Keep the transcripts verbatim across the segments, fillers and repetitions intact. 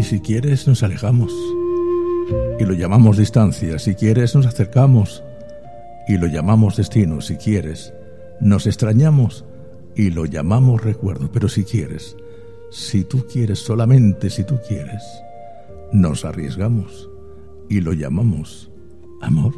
si quieres nos alejamos y lo llamamos distancia. Si quieres nos acercamos y lo llamamos destino. Si quieres nos extrañamos y lo llamamos recuerdo. Pero si quieres, si tú quieres, solamente si tú quieres, nos arriesgamos y lo llamamos amor.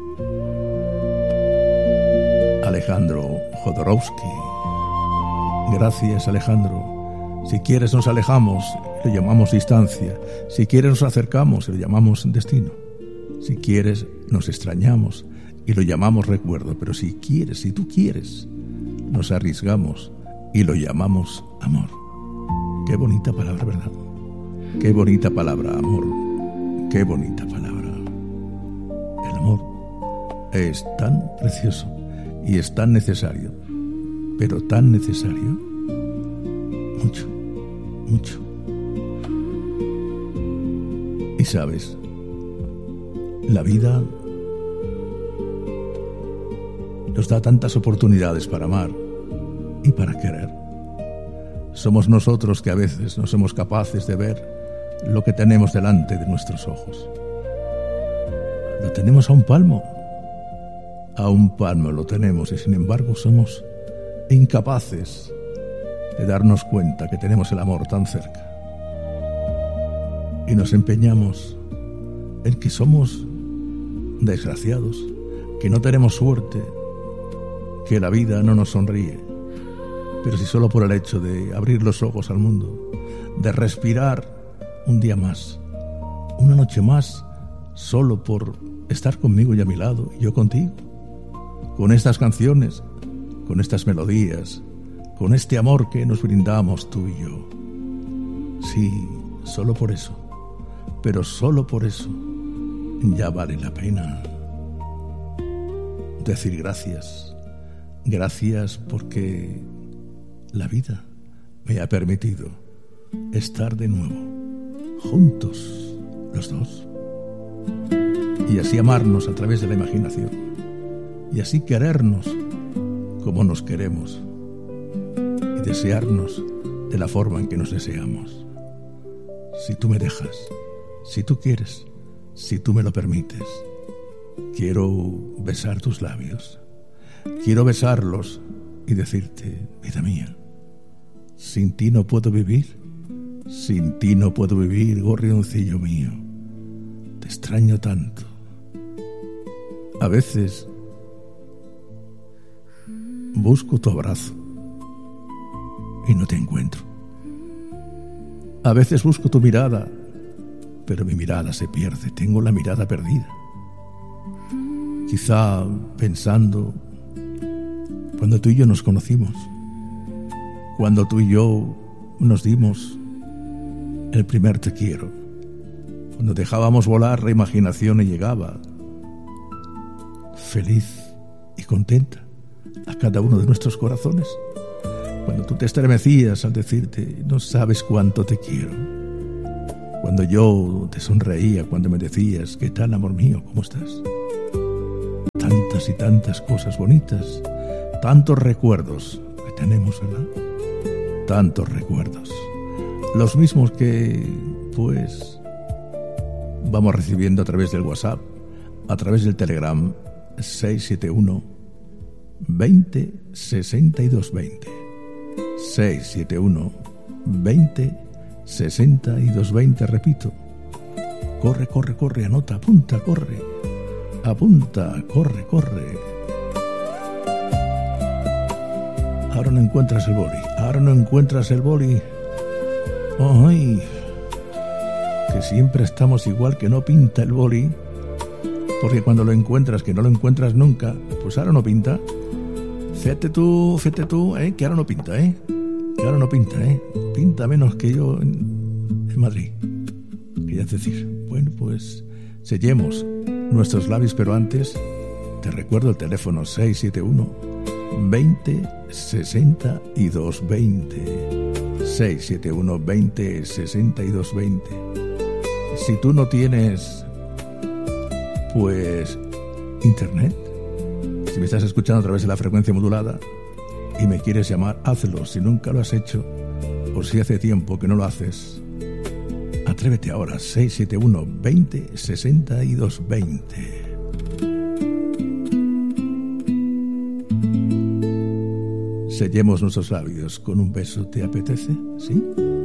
Alejandro Jodorowsky. Gracias, Alejandro. Si quieres nos alejamos y lo llamamos distancia. Si quieres nos acercamos y lo llamamos destino. Si quieres nos extrañamos y lo llamamos recuerdo. Pero si quieres, si tú quieres, nos arriesgamos y lo llamamos amor. Qué bonita palabra, ¿verdad? Qué bonita palabra, amor. Qué bonita palabra. El amor es tan precioso y es tan necesario, pero tan necesario, mucho, mucho. Y sabes, la vida nos da tantas oportunidades para amar y para querer. Somos nosotros que a veces no somos capaces de ver lo que tenemos delante de nuestros ojos. Lo tenemos a un palmo. A un palmo lo tenemos y sin embargo somos incapaces de darnos cuenta que tenemos el amor tan cerca. Y nos empeñamos en que somos desgraciados, que no tenemos suerte, que la vida no nos sonríe. Pero si solo por el hecho de abrir los ojos al mundo, de respirar un día más, una noche más, solo por estar conmigo y a mi lado, y yo contigo, con estas canciones, con estas melodías, con este amor que nos brindamos tú y yo. Sí, solo por eso, pero solo por eso ya vale la pena decir gracias. Gracias porque la vida me ha permitido estar de nuevo juntos los dos y así amarnos a través de la imaginación y así querernos como nos queremos y desearnos de la forma en que nos deseamos. Si tú me dejas, si tú quieres, si tú me lo permites, quiero besar tus labios, quiero besarlos y decirte, vida mía, sin ti no puedo vivir, sin ti no puedo vivir, gorrioncillo mío, te extraño tanto. A veces busco tu abrazo y no te encuentro. A veces busco tu mirada, pero mi mirada se pierde, tengo la mirada perdida. Quizá pensando cuando tú y yo nos conocimos, cuando tú y yo nos dimos el primer te quiero, cuando dejábamos volar la imaginación y llegaba feliz y contenta a cada uno de nuestros corazones, cuando tú te estremecías al decirte no sabes cuánto te quiero, cuando yo te sonreía, cuando me decías ¿qué tal, amor mío? ¿Cómo estás? Tantas y tantas cosas bonitas, tantos recuerdos que tenemos, ¿verdad? Tantos recuerdos, los mismos que pues vamos recibiendo a través del WhatsApp, a través del Telegram seis siete uno veinte sesenta y dos veinte, seis siete uno veinte sesenta y dos veinte, repito, corre, corre, corre, anota, apunta, corre, apunta, corre, corre. Ahora no encuentras el boli, ahora no encuentras el boli. Ay, que siempre estamos igual, que no pinta el boli, porque cuando lo encuentras, que no lo encuentras nunca, pues ahora no pinta. Fíjate tú, fíjate tú, ¿eh? Que ahora no pinta, ¿eh? Que ahora no pinta, ¿eh? Pinta menos que yo en, en Madrid. Quería decir, bueno, pues sellemos nuestros labios, pero antes te recuerdo el teléfono seis siete uno veinte sesenta y dos veinte, seis siete uno veinte sesenta y dos veinte. Si tú no tienes pues internet, si me estás escuchando a través de la frecuencia modulada y me quieres llamar, hazlo. Si nunca lo has hecho o si hace tiempo que no lo haces, Atrévete ahora, seis siete uno, veinte, sesenta y dos, veinte. Sellemos nuestros labios con un beso, ¿te apetece? ¿Sí?